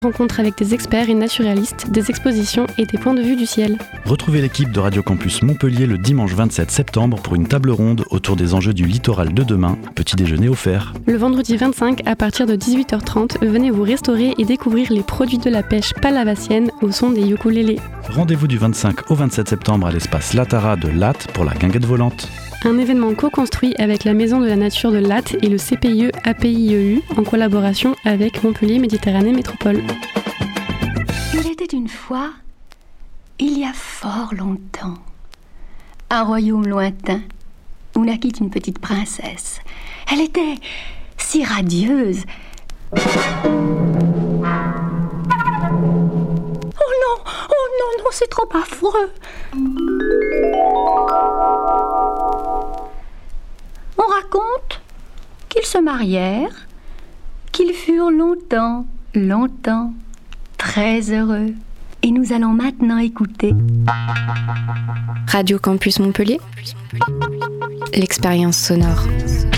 Rencontres avec des experts et naturalistes, des expositions et des points de vue du ciel. Retrouvez l'équipe de Radio Campus Montpellier le dimanche 27 septembre pour une table ronde autour des enjeux du littoral de demain. Petit déjeuner offert. Le vendredi 25, à partir de 18h30, venez vous restaurer et découvrir les produits de la pêche palavassienne au son des ukulélés. Rendez-vous du 25 au 27 septembre à l'espace Latara de Latte pour la guinguette volante. Un événement co-construit avec la Maison de la Nature de Latte et le CPIE APIEU en collaboration avec Montpellier Méditerranée Métropole. Il était une fois, il y a fort longtemps, un royaume lointain où naquit une petite princesse. Elle était si radieuse. Oh non, c'est trop affreux. On raconte qu'ils se marièrent, qu'ils furent longtemps, très heureux. Et nous allons maintenant écouter Radio Campus Montpellier, l'expérience sonore.